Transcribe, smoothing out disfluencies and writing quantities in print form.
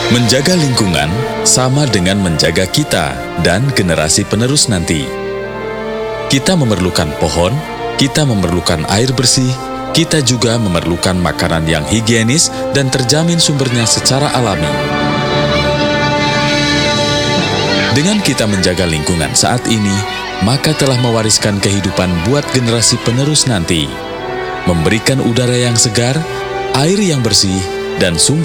Menjaga lingkungan sama dengan menjaga kita dan generasi penerus nanti. Kita memerlukan pohon, kita memerlukan air bersih, kita juga memerlukan makanan yang higienis dan terjamin sumbernya secara alami. Dengan kita menjaga lingkungan saat ini, maka telah mewariskan kehidupan buat generasi penerus nanti. Memberikan udara yang segar, air yang bersih, dan sumber